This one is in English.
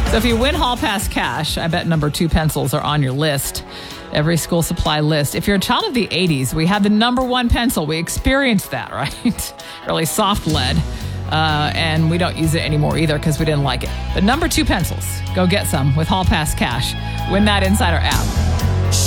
So if you win Hall Pass cash, I bet number 2 pencils are on your list. Every school supply list. If you're a child of the 80s, we had the number 1 pencil. We experienced that, right? Really soft lead. And we don't use it anymore either because we didn't like it. But number 2 pencils. Go get some with Hall Pass cash. Win that Insider app.